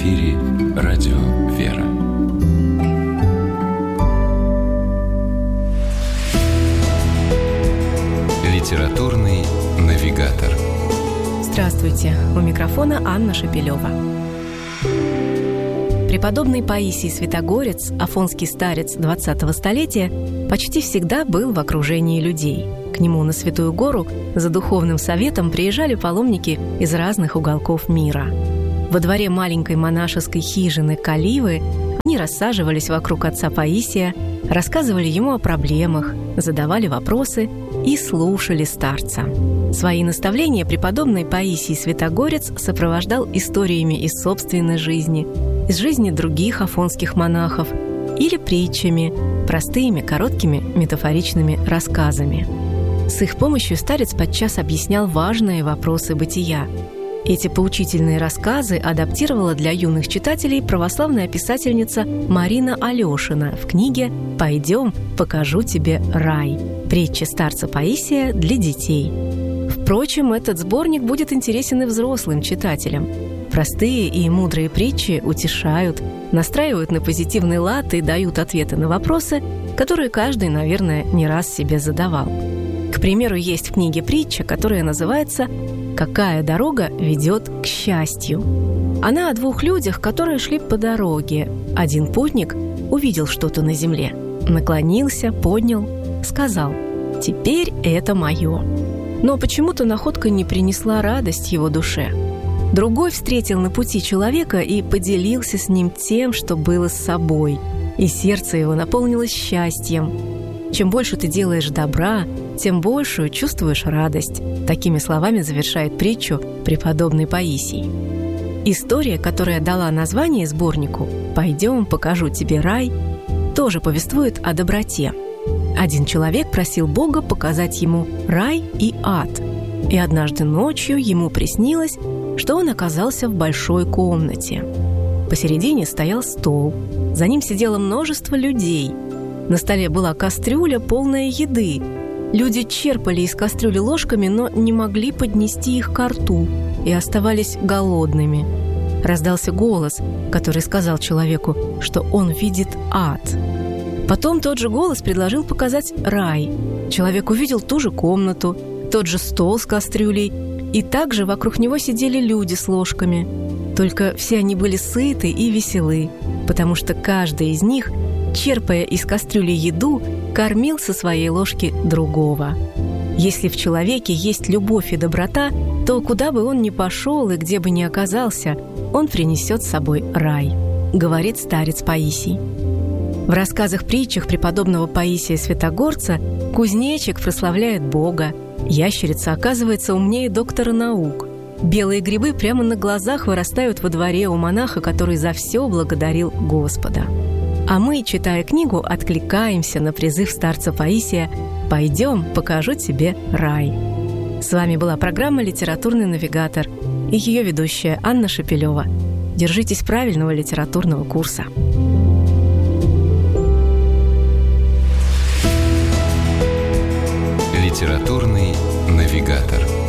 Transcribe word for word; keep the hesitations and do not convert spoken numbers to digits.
эфире радио «Вера». Литературный навигатор. Здравствуйте! У микрофона Анна Шапилева. Преподобный Паисий Святогорец, афонский старец двадцатого столетия, почти всегда был в окружении людей. К нему на Святую Гору за духовным советом приезжали паломники из разных уголков мира. Во дворе маленькой монашеской хижины Каливы они рассаживались вокруг отца Паисия, рассказывали ему о проблемах, задавали вопросы и слушали старца. Свои наставления преподобный Паисий Святогорец сопровождал историями из собственной жизни, из жизни других афонских монахов или притчами, простыми, короткими, метафоричными рассказами. С их помощью старец подчас объяснял важные вопросы бытия. Эти поучительные рассказы адаптировала для юных читателей православная писательница Марина Алешина в книге «Пойдем, покажу тебе рай. Притчи старца Паисия для детей». Впрочем, этот сборник будет интересен и взрослым читателям. Простые и мудрые притчи утешают, настраивают на позитивный лад и дают ответы на вопросы, которые каждый, наверное, не раз себе задавал. К примеру, есть в книге притча, которая называется «Какая дорога ведет к счастью?». Она о двух людях, которые шли по дороге. Один путник увидел что-то на земле, наклонился, поднял, сказал: «Теперь это мое». Но почему-то находка не принесла радость его душе. Другой встретил на пути человека и поделился с ним тем, что было с собой, и сердце его наполнилось счастьем. Чем больше ты делаешь добра, тем большую чувствуешь радость. Такими словами завершает притчу преподобный Паисий. История, которая дала название сборнику «Пойдем, покажу тебе рай», тоже повествует о доброте. Один человек просил Бога показать ему рай и ад. И однажды ночью ему приснилось, что он оказался в большой комнате. Посередине стоял стол. За ним сидело множество людей. На столе была кастрюля, полная еды. Люди черпали из кастрюли ложками, но не могли поднести их ко рту и оставались голодными. Раздался голос, который сказал человеку, что он видит ад. Потом тот же голос предложил показать рай. Человек увидел ту же комнату, тот же стол с кастрюлей, и также вокруг него сидели люди с ложками. Только все они были сыты и веселы, потому что каждый из них, черпая из кастрюли еду, кормил со своей ложки другого. Если в человеке есть любовь и доброта, то куда бы он ни пошел и где бы ни оказался, он принесет с собой рай, говорит старец Паисий. В рассказах-притчах преподобного Паисия Святогорца кузнечик прославляет Бога, ящерица оказывается умнее доктора наук, белые грибы прямо на глазах вырастают во дворе у монаха, который за все благодарил Господа. А мы, читая книгу, откликаемся на призыв старца Паисия «Пойдем, покажу тебе рай». С вами была программа «Литературный навигатор» и ее ведущая Анна Шапилева. Держитесь правильного литературного курса. Литературный навигатор.